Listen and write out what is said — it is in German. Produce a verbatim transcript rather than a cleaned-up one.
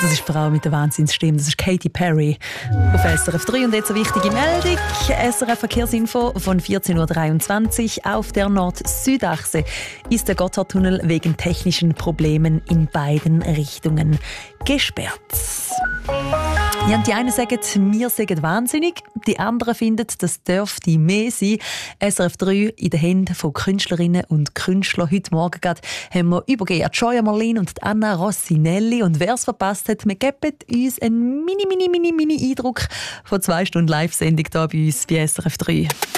das ist die Frau mit der Wahnsinnsstimme, das ist Katy Perry auf S R F drei. Und jetzt eine wichtige Meldung. S R F Verkehrsinfo von vierzehn Uhr dreiundzwanzig. Auf der Nord-Süd-Achse ist der Gotthardtunnel wegen technischen Problemen in beiden Richtungen gesperrt. Ja, die einen sagen, wir sind wahnsinnig, die anderen finden, das dürfte mehr sein. S R F drei in den Händen von Künstlerinnen und Künstlern. Heute Morgen gerade haben wir übergeben Gioia Marlin und Anna Rossinelli. Und wer es verpasst hat, wir geben uns einen mini, mini, mini, mini Eindruck von zwei Stunden Live-Sendung hier bei uns bei S R F drei.